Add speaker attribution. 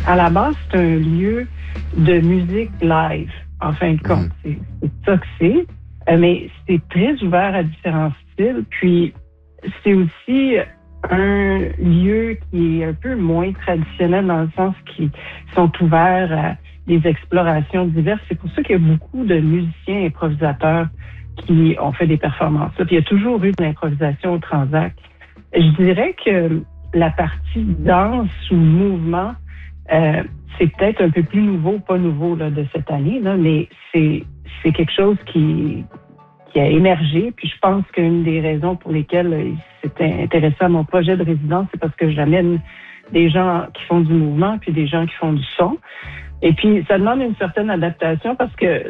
Speaker 1: À la base, c'est un lieu de musique live, en fin de compte. C'est ça que c'est. Mais c'est très ouvert à différents styles. Puis, c'est aussi un lieu qui est un peu moins traditionnel dans le sens qu'ils sont ouverts à des explorations diverses. C'est pour ça qu'il y a beaucoup de musiciens improvisateurs qui ont fait des performances. Puis, il y a toujours eu de l'improvisation au Transac. Je dirais que la partie danse ou mouvement, c'est peut-être un peu plus nouveau, pas nouveau là, de cette année, là, mais c'est quelque chose qui a émergé. Puis je pense qu'une des raisons pour lesquelles il s'était intéressé à mon projet de résidence, c'est parce que j'amène des gens qui font du mouvement puis des gens qui font du son. Et puis, ça demande une certaine adaptation parce que